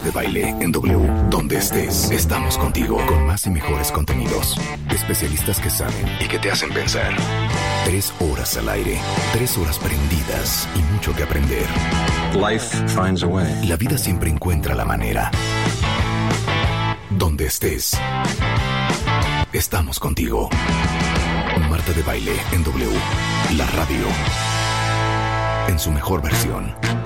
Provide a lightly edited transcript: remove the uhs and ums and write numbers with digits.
de Baile en W. Donde estés, estamos contigo con más y mejores contenidos. Especialistas que saben y que te hacen pensar. 3 horas al aire, 3 horas prendidas y mucho que aprender. Life finds a way. La vida siempre encuentra la manera. Donde estés, estamos contigo. Marta de Baile en W. La radio en su mejor versión.